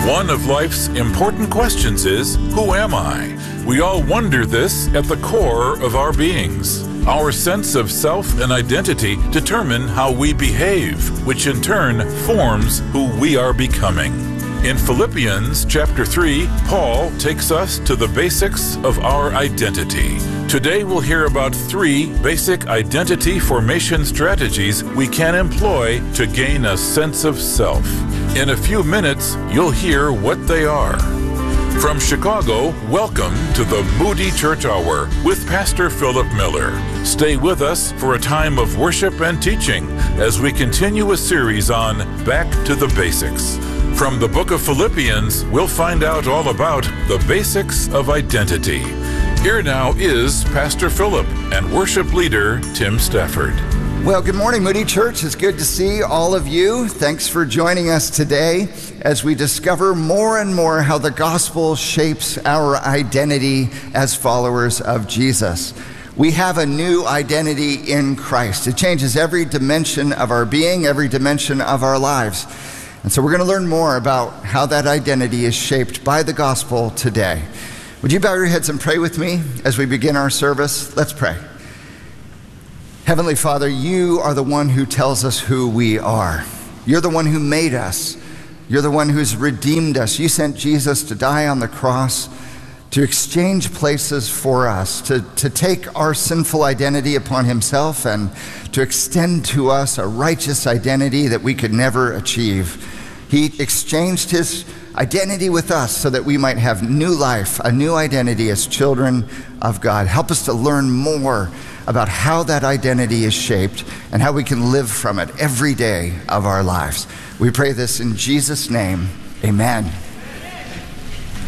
One of life's important questions is, who am I? We all wonder this at the core of our beings. Our sense of self and identity determine how we behave, which in turn forms who we are becoming. In Philippians chapter 3, Paul takes us to the basics of our identity. Today we'll hear about 3 basic identity formation strategies we can employ to gain a sense of self. In a few minutes, you'll hear what they are. From Chicago, welcome to the Moody Church Hour with Pastor Philip Miller. Stay with us for a time of worship and teaching as we continue a series on Back to the Basics. From the book of Philippians, we'll find out all about the basics of identity. Here now is Pastor Philip and worship leader Tim Stafford. Well, good morning, Moody Church. It's good to see all of you. Thanks for joining us today as we discover more and more how the gospel shapes our identity as followers of Jesus. We have a new identity in Christ. It changes every dimension of our being, every dimension of our lives. And so we're going to learn more about how that identity is shaped by the gospel today. Would you bow your heads and pray with me as we begin our service? Let's pray. Heavenly Father, you are the one who tells us who we are. You're the one who made us. You're the one who's redeemed us. You sent Jesus to die on the cross, to exchange places for us, to take our sinful identity upon himself and to extend to us a righteous identity that we could never achieve. He exchanged his identity with us so that we might have new life, a new identity as children of God. Help us to learn more about how that identity is shaped and how we can live from it every day of our lives. We pray this in Jesus' name. Amen.